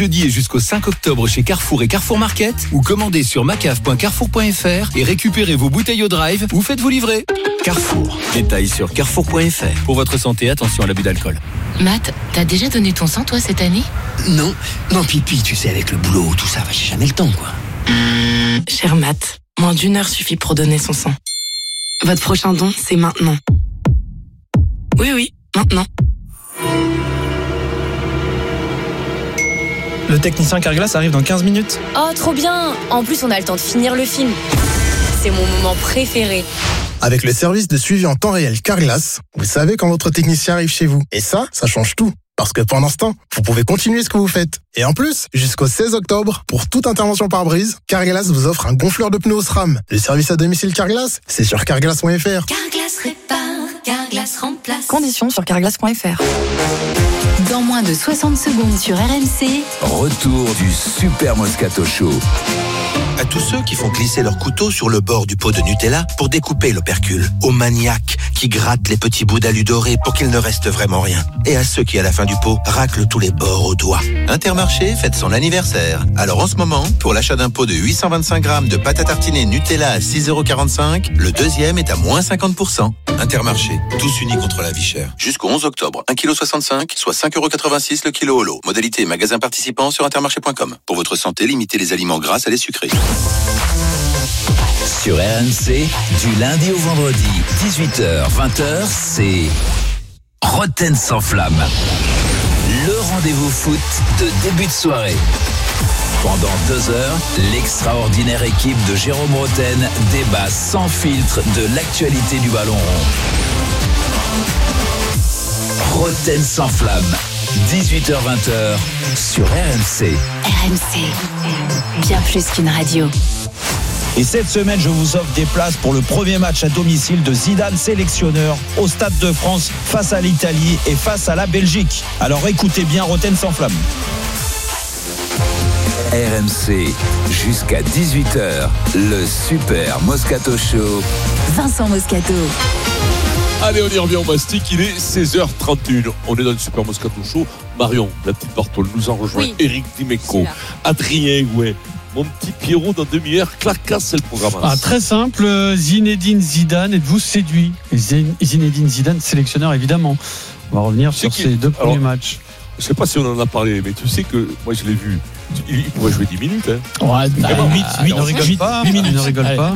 Jeudi et jusqu'au 5 octobre chez Carrefour et Carrefour Market ou commandez sur macaf.carrefour.fr et récupérez vos bouteilles au drive ou faites-vous livrer. Carrefour. Détails sur carrefour.fr. Pour votre santé, attention à l'abus d'alcool. Matt, t'as déjà donné ton sang toi cette année ? Non, Pipi, tu sais, avec le boulot, tout ça, j'ai jamais le temps, quoi. Cher Matt, moins d'1 heure suffit pour donner son sang. Votre prochain don, c'est maintenant. Oui, maintenant. Le technicien Carglass arrive dans 15 minutes. Oh, trop bien! En plus, on a le temps de finir le film. C'est mon moment préféré. Avec le service de suivi en temps réel Carglass, vous savez quand votre technicien arrive chez vous. Et ça change tout. Parce que pendant ce temps, vous pouvez continuer ce que vous faites. Et en plus, jusqu'au 16 octobre, pour toute intervention par brise, Carglass vous offre un gonfleur de pneus au SRAM. Le service à domicile Carglass, c'est sur carglass.fr. Carglass répare, Carglass remplace. Conditions sur carglass.fr. Dans moins de 60 secondes sur RMC. Retour du Super Moscato Show. À tous ceux qui font glisser leur couteau sur le bord du pot de Nutella pour découper l'opercule. Aux maniaques qui grattent les petits bouts d'alu doré pour qu'il ne reste vraiment rien. Et à ceux qui, à la fin du pot, raclent tous les bords au doigt. Intermarché fête son anniversaire. Alors en ce moment, pour l'achat d'un pot de 825 grammes de pâte à tartiner Nutella à 6,45 €, le deuxième est à moins 50%. Intermarché, tous unis contre la vie chère. Jusqu'au 11 octobre, 1,65 kg, soit 5,86 € le kilo au lot. Modalité magasin participant sur intermarché.com. Pour votre santé, limitez les aliments gras à les sucrés. Sur RMC, du lundi au vendredi, 18h, 20h, c'est Roten sans flamme. Le rendez-vous foot de début de soirée. Pendant 2 heures, l'extraordinaire équipe de Jérôme Roten débat sans filtre de l'actualité du ballon rond. Roten sans flamme, 18h-20h sur RMC. RMC, bien plus qu'une radio. Et cette semaine, je vous offre des places pour le premier match à domicile de Zidane, sélectionneur, au Stade de France, face à l'Italie et face à la Belgique. Alors écoutez bien Roten sans flamme. RMC, jusqu'à 18h, le Super Moscato Show. Vincent Moscato. Allez, on y revient au Mastic, il est 16h31. On est dans le Super Moscato Show. Marion, la petite Bartole, nous en rejoint. Oui. Eric Dimeco, Adrien Gouet. Mon petit Pierrot, dans demi-heure, clacasse, c'est le programme. Très simple, Zinedine Zidane, êtes-vous séduit? Zinedine Zidane, sélectionneur, évidemment. On va revenir sur ces 2 premiers matchs. Je ne sais pas si on en a parlé, mais tu sais que moi je l'ai vu. Il pourrait jouer 10 minutes. Hein. Ouais, 8 ne rigole pas. 8 minutes ne rigole pas.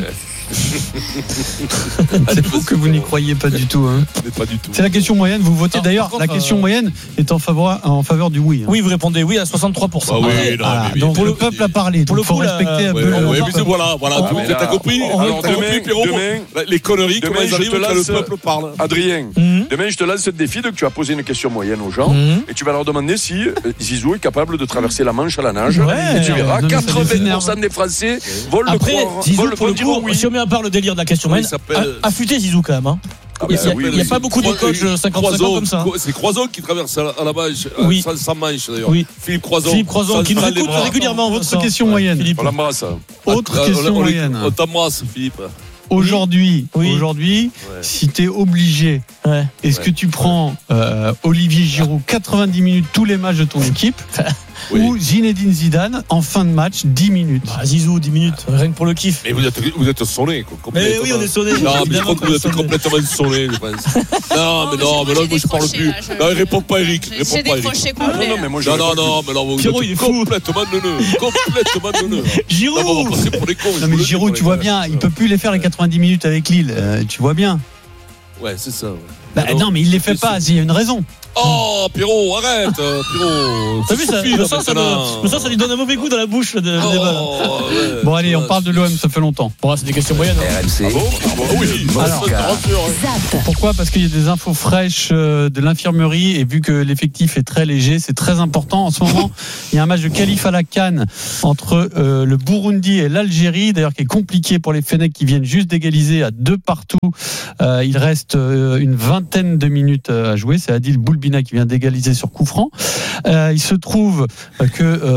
C'est fou que vous n'y croyez pas du tout. Hein. Pas du tout. C'est la question moyenne. Vous votez d'ailleurs. La question moyenne est en faveur du oui. Hein. Oui, vous répondez oui à 63%. Ah oui, non, voilà. Donc le peuple a parlé. Pour le coup, respecter un peu. Voilà. T'as compris. Alors demain, les conneries, comment elles arrivent quand le peuple parle. Adrien, demain je te lance ce défi de que tu as posé une question moyenne aux gens et tu vas leur demander si Zizou est capable de traverser la Manche à la nage. Et tu verras, 80% des Français veulent le croire. Zizou, pour le coup, si on met à part le délire de la question moyenne, affûté Zizou quand même. Il n'y a pas beaucoup de coachs 50-50 comme ça. C'est Croizon qui traverse à la Manche, sans Manche d'ailleurs. Philippe Croizon qui nous écoute régulièrement. Autre question moyenne. On l'embrasse. Autre question moyenne. On t'embrasse, Philippe. Aujourd'hui, si tu es obligé, est-ce que tu prends Olivier Giroud 90 minutes tous les matchs de ton équipe ou Zinedine Zidane en fin de match 10 minutes? Zizou 10 minutes, rien que pour le kiff. Mais vous êtes sonné. Mais oui, on est sonné. Non, mais je crois que vous êtes complètement sonné, je pense. Non, mais là, moi je parle plus. Non, réponds pas, Eric. J'ai décroché complet. Non, mais là, vous êtes complètement neuneux. Giroud. On va passer pour les cons. Non, mais Giroud, tu vois bien, il peut plus les faire les 90 minutes avec Lille. Tu vois bien. Ouais, c'est ça. Non, mais il les fait pas. Il y a une raison. Oh, Pierrot, arrête, Pierrot. T'as vu ça? Ça lui donne un mauvais goût dans la bouche. Ouais. Bon, allez, on parle de l'OM, ça fait longtemps. Bon, c'est des questions moyennes. RMC. Oui. Alors, pourquoi? Parce qu'il y a des infos fraîches de l'infirmerie et vu que l'effectif est très léger, c'est très important. En ce moment, il y a un match de qualif à la CAN entre le Burundi et l'Algérie, d'ailleurs qui est compliqué pour les Fennecs qui viennent juste d'égaliser à 2 partout. Il reste une vingtaine de minutes à jouer. C'est Adil Boulbina qui vient d'égaliser sur coup franc. Il se trouve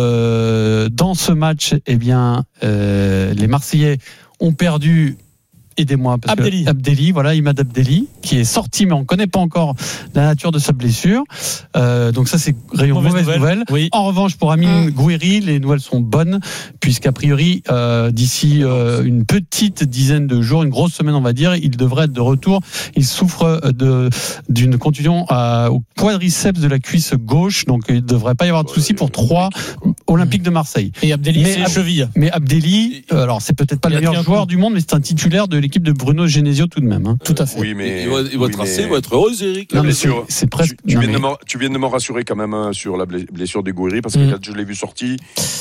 que dans ce match, les Marseillais ont perdu aidez-moi. Parce Abdelli. Que Abdelli, voilà, Imad Abdelli, qui est sorti, mais on ne connaît pas encore la nature de sa blessure. Donc ça, c'est mauvaise nouvelle. Oui. En revanche, pour Amine Gouiri, les nouvelles sont bonnes, puisqu'a priori, d'ici une petite dizaine de jours, une grosse semaine, on va dire, il devrait être de retour. Il souffre d'une contusion au quadriceps de la cuisse gauche, donc il ne devrait pas y avoir de soucis pour 3 Olympiques de Marseille. Et Abdelli, c'est les chevilles. Mais Abdelli, alors c'est peut-être pas le meilleur joueur du monde, mais c'est un titulaire de l'équipe de Bruno Genesio tout de même. Hein. Tout à fait. Oui, mais il va tracer, il va être heureux, Eric. Non, mais c'est presque. Tu viens de me rassurer quand même sur la blessure de Gouiri, parce que quand je l'ai vu sortir,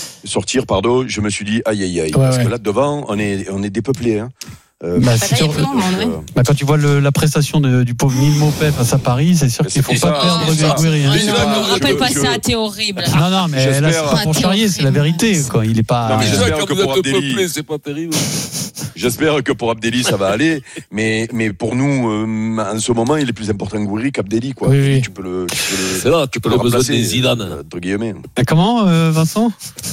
je me suis dit aïe, parce que là devant, on est dépeuplé. Hein. Quand tu vois la prestation du pauvre Neil Maupay face à Paris, c'est sûr qu'il ne faut pas perdre Gouiri. Ne rappelle pas ça, t'es horrible. Non, mais là, c'est pas pour charrier, c'est la vérité. Quoi. Il est pas. Non, mais j'espère que pour Abdelli, peuplé, c'est pas terrible. J'espère que pour Abdelli ça va aller, mais pour nous, en ce moment, il est plus important que Gouiri qu'Abdelli, quoi. Oui. Tu peux le remplacer des Zidane. Entre guillemets. Comment, Vincent?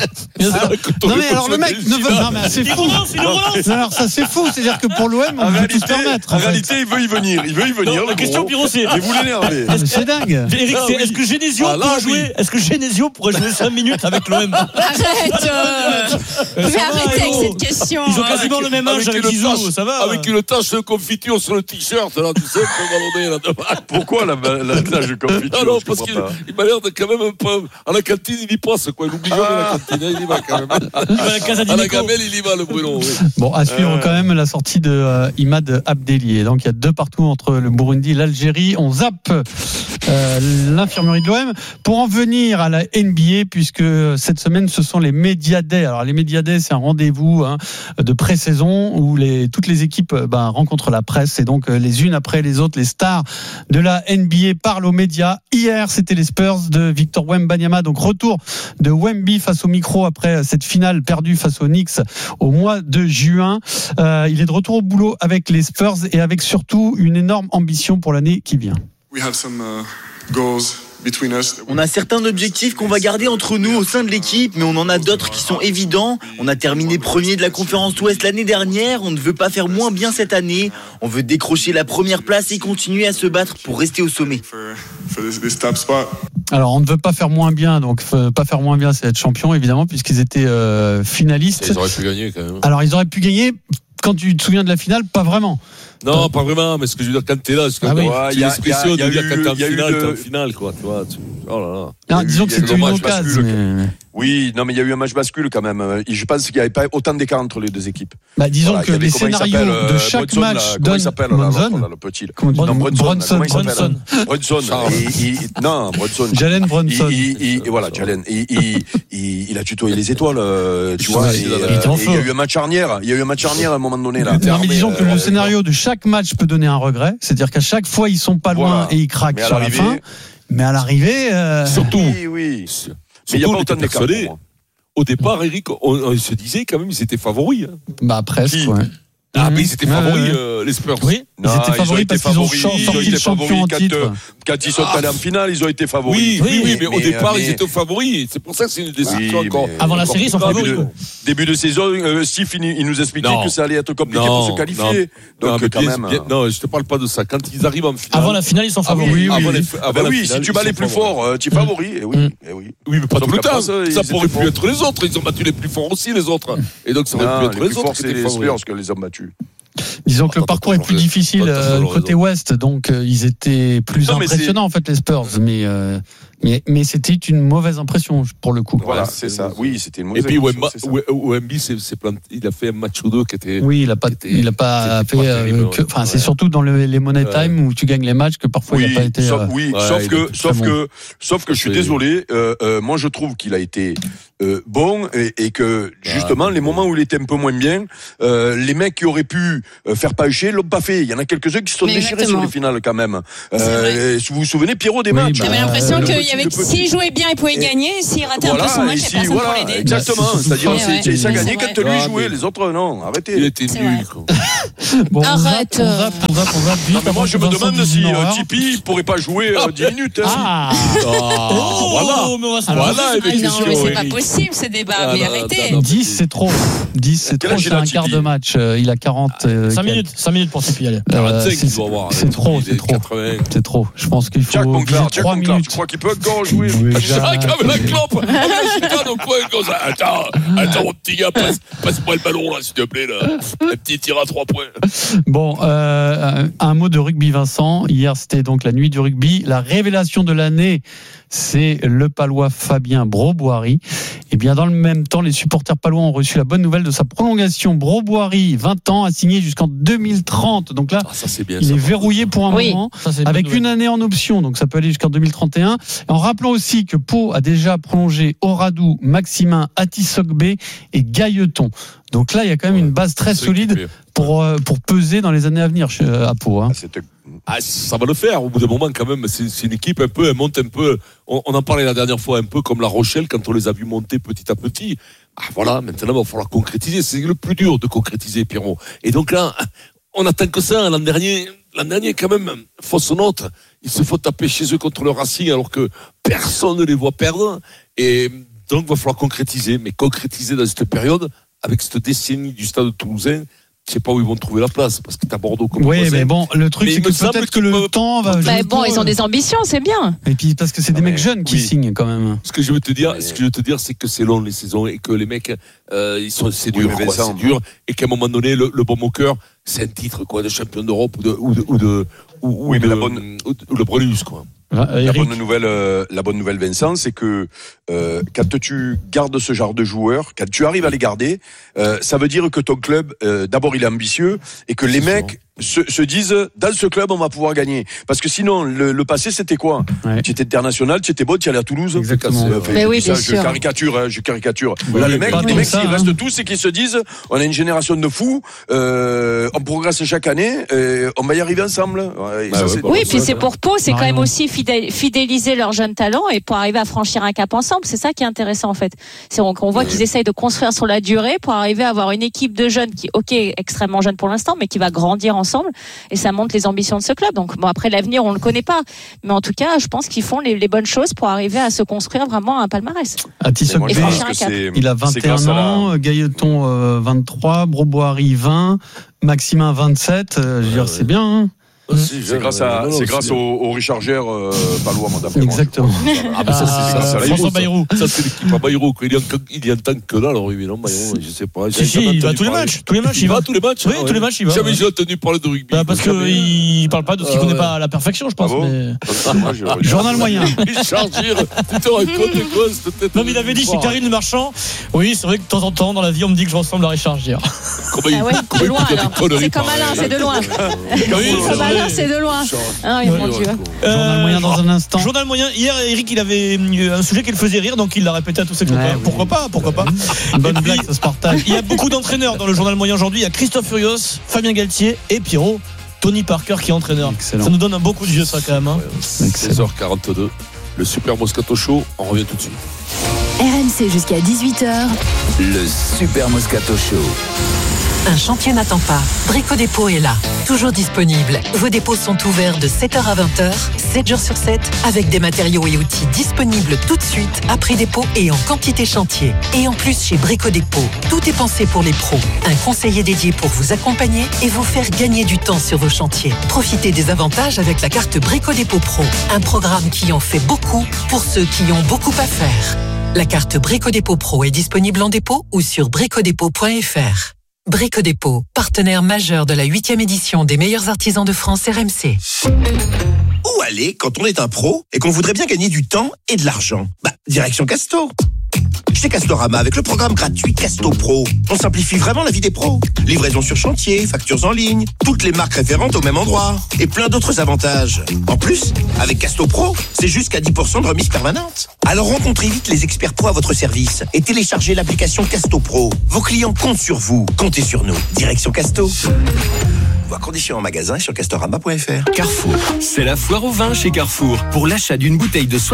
Non mais alors le mec ne veut. Non mais c'est fou. Alors ça c'est fou, c'est-à-dire que pour l'OM, on peut tout se permettre. En réalité, il veut y venir. La question, Pierrot, c'est. Mais vous l'énervez. C'est dingue. Eric, est-ce que Genesio pourrait jouer? Est-ce que Genesio pourrait jouer 5 minutes avec l'OM? Arrête. Mais arrêtez avec cette question. Ils ont quasiment le même âge avec Zizou, ça va. Avec une tache de confiture sur le t-shirt, là, tu sais, pour ballonner là-dedans. Pourquoi la tache de confiture? Non, parce qu'il m'a l'air de quand même un peu. À la cantine, il y passe, quoi. Il oublie jamais la cantine, il y va quand même. À la gamelle, il y va, le Bruno. Bon, à suivre quand même la sortie de Imad Abdelli. Et donc, il y a 2 partout entre le Burundi et l'Algérie. On zappe l'infirmerie de l'OM pour en venir à la NBA, puisque cette semaine, ce sont les Media Days. Alors, les Media Days, c'est un rendez-vous de pré-saison où toutes les équipes rencontrent la presse, et donc les unes après les autres, les stars de la NBA parlent aux médias. Hier, c'était les Spurs de Victor Wembanyama, donc retour de Wemby face au micro après cette finale perdue face aux Knicks au mois de juin. Il est de retour au boulot avec les Spurs et avec surtout une énorme ambition pour l'année qui vient. On a certains objectifs qu'on va garder entre nous au sein de l'équipe, mais on en a d'autres qui sont évidents. On a terminé premier de la conférence Ouest l'année dernière, on ne veut pas faire moins bien cette année. On veut décrocher la première place et continuer à se battre pour rester au sommet. Alors on ne veut pas faire moins bien, donc pas faire moins bien, c'est être champion évidemment, puisqu'ils étaient finalistes. Ils auraient pu gagner quand même. Alors ils auraient pu gagner. Quand tu te souviens de la finale, pas vraiment. Non, pas vraiment, mais ce que je veux dire, quand t'es là, c'est il y a l'expression de dire quand t'es en finale, quoi, tu vois. Oh là là. Non, disons que c'était une occasion. Oui, non, mais il y a eu un match bascule quand même. Je pense qu'il n'y avait pas autant d'écart entre les deux équipes. Disons que les scénarios de chaque match donnent le petit. Brunson. Non, Brunson. Jalen Brunson. Voilà, Jalen. Il a tutoyé les étoiles, tu vois. Il y a eu un match charnière. À un moment donné là. Non, mais disons que le scénario de chaque match peut donner un regret. C'est-à-dire qu'à chaque fois, ils sont pas loin et ils craquent sur la fin. Mais à l'arrivée. Surtout. Oui. Mais il n'y a pas autant d'écart. Au départ, Eric, on se disait quand même qu'ils étaient favoris. Presque, ouais. Ah, mais ils étaient favoris, les Spurs. Oui, ils étaient favoris parce qu'ils ont sorti le champion en titre. Quand ils sont allés en finale, ils ont été favoris. Oui, mais au départ, ils étaient favoris. C'est pour ça que c'est une déception encore. Avant la série, ils sont favoris. Début de saison, Steve, il nous expliquait que ça allait être compliqué pour se qualifier. Donc, quand même. Non, je te parle pas de ça. Quand ils arrivent en finale. Avant la finale, ils sont favoris. Oui, si tu bats les plus forts, tu es favori. Oui, mais pas tout le temps. Ça pourrait plus être les autres. Ils ont battu les plus forts aussi, les autres. Et donc, ça aurait pu être les autres. C'est les Spurs que les ont battus. Disons que le parcours est plus difficile côté ouest, donc ils étaient plus impressionnants en fait les Spurs, mais c'était une mauvaise impression pour le coup. Voilà, c'est ça. Oui, c'était une mauvaise impression. Et puis Wemby il a fait un match ou deux qui était. Oui, il a pas fait. Enfin, c'est surtout dans les money time où tu gagnes les matchs que parfois il n'a pas été. Sauf que je suis désolé. Moi, je trouve qu'il a été bon et que justement les moments où il était un peu moins bien, les mecs qui auraient pu faire pâcher l'ont pas fait. Il y en a quelques-uns qui se sont déchirés sur les finales quand même. Vous vous souvenez, Pierrot, des matchs? J'avais l'impression qu'il y s'il jouait bien, il pouvait gagner. S'il ratait un peu son match, il n'y a personne pour l'aider. Exactement. C'est-à-dire, c'est ça gagné quand lui jouait. Les autres, non. Arrêtez. Il était nul. Bon, arrête. On zappe. Non, mais moi, je me demande si Tipeee pourrait pas jouer 10 minutes. Voilà. Non, mais c'est pas possible ce débat. Mais arrêtez. 10, c'est trop. 10, c'est trop. C'est un quart de match. Il a 40. 5 minutes pour Tipeee, allez. 45, il doit avoir. C'est trop. C'est trop. Je pense qu'il faut 3 minutes. Tu crois qu'il peut encore jouer? Jacques avec la clope. Attends, mon petit gars, passe-moi le ballon là, s'il te plaît là. Un petit tir à 3 points. Bon, un mot de rugby, Vincent. Hier, c'était donc la nuit du rugby. La révélation de l'année, c'est le Palois Fabien Broboiry. Et bien, dans le même temps, les supporters palois ont reçu la bonne nouvelle de sa prolongation. Broboiry, 20 ans, a signé jusqu'en 2030. Donc là, ça, c'est bien, il est verrouillé pour un moment, avec une année en option. Donc ça peut aller jusqu'en 2031. En rappelant aussi que Pau a déjà prolongé Oradou, Maximin, Atisogbe et Gailleton. Donc là, il y a quand même une base très solide pour peser dans les années à venir à Pau. Hein. Ça va le faire au bout d'un moment quand même. C'est une équipe elle monte un peu. On en parlait la dernière fois un peu comme La Rochelle quand on les a vus monter petit à petit. Voilà, maintenant il va falloir concrétiser. C'est le plus dur de concrétiser, Pierrot. Et donc là, on attend que ça. L'an dernier quand même, fausse note. Ils se font taper chez eux contre le Racing alors que personne ne les voit perdre. Et donc il va falloir concrétiser. Mais concrétiser dans cette période, avec cette décennie du Stade Toulousain, je sais pas où ils vont trouver la place parce que t'as Bordeaux comme oui, mais bon, le truc c'est que peut-être que le temps va. Ils ont des ambitions, c'est bien. Et puis parce que c'est des mecs jeunes qui signent quand même. Ce que je veux te dire, c'est que c'est long les saisons et que les mecs, c'est dur, c'est dur, et qu'à un moment donné, le baume au cœur, c'est un titre de champion d'Europe ou le Brennus quoi. La bonne nouvelle, Vincent, c'est que quand tu gardes ce genre de joueurs, quand tu arrives à les garder, ça veut dire que ton club, d'abord, il est ambitieux et que les mecs se disent dans ce club on va pouvoir gagner. Parce que sinon le passé c'était quoi? Tu étais international, tu étais bon, tu allais à Toulouse. Exactement. Mais oui, bien sûr. Je caricature. Là les mecs ils restent tous et qu'ils se disent on a une génération de fous, on progresse chaque année, on va y arriver ensemble. Puis c'est pour Pau, c'est quand même aussi fidéliser leurs jeunes talents et pour arriver à franchir un cap ensemble. C'est ça qui est intéressant en fait. On voit qu'ils essayent de construire sur la durée pour arriver à avoir une équipe de jeunes qui, extrêmement jeune pour l'instant, mais qui va grandir ensemble et ça montre les ambitions de ce club. Donc bon, après l'avenir on le connaît pas, mais en tout cas je pense qu'ils font les bonnes choses pour arriver à se construire vraiment un palmarès. Atisogbe, il a 21 ans, Gailleton 23, Broboiry 20, Maximin 27. Je veux dire c'est bien. Hein. C'est grâce au Richard Gere palois, moi d'après moi. Exactement. François Bayrou. Ça c'est l'équipe à Bayrou. Il y a tant que là, alors évidemment Bayrou, je sais pas. Il va tous les matchs. Il va tous les matchs. Oui, tous les matchs il va. Jamais j'ai entendu parler de rugby. Parce qu'il parle pas de ce qu'il connaît pas à la perfection, je pense. Journal moyen. Richard Gere, tu te racontes quoi? Non mais il avait dit chez Karine Le Marchand. Oui, c'est vrai que de temps en temps dans la vie on me dit que je ressemble à Richard Gere. De loin alors. C'est comme Alain, c'est de loin. C'est de loin. Mon Dieu. Journal moyen dans un instant. Journal moyen. Hier, Eric, il avait un sujet qui le faisait rire, donc il l'a répété à tous ses copains. Pourquoi pas? Une bonne blague, ça se partage. Il y a beaucoup d'entraîneurs dans le journal moyen aujourd'hui. Il y a Christophe Furios, Fabien Galtier et Pierrot, Tony Parker qui est entraîneur. Excellent. Ça nous donne un beau coup de vieux, ça, quand même. Hein. 16h42. Le Super Moscato Show. On revient tout de suite. RMC jusqu'à 18h. Le Super Moscato Show. Un chantier n'attend pas. Brico Dépôt est là, toujours disponible. Vos dépôts sont ouverts de 7h à 20h, 7 jours sur 7, avec des matériaux et outils disponibles tout de suite, à prix dépôt et en quantité chantier. Et en plus, chez Brico Dépôt, tout est pensé pour les pros. Un conseiller dédié pour vous accompagner et vous faire gagner du temps sur vos chantiers. Profitez des avantages avec la carte Brico Dépôt Pro, un programme qui en fait beaucoup pour ceux qui ont beaucoup à faire. La carte Brico Dépôt Pro est disponible en dépôt ou sur bricodépôt.fr. Brico Dépôt, partenaire majeur de la 8e édition des meilleurs artisans de France RMC. Où aller quand on est un pro et qu'on voudrait bien gagner du temps et de l'argent? Direction Casto. Chez Castorama, avec le programme gratuit Casto Pro, on simplifie vraiment la vie des pros. Livraison sur chantier, factures en ligne, toutes les marques référentes au même endroit et plein d'autres avantages. En plus, avec Casto Pro, c'est jusqu'à 10% de remise permanente. Alors rencontrez vite les experts pro à votre service et téléchargez l'application Casto Pro. Vos clients comptent sur vous, comptez sur nous. Direction Casto. Voir conditions en magasin sur castorama.fr. Carrefour, c'est la foire au vin chez Carrefour. Pour l'achat d'une bouteille de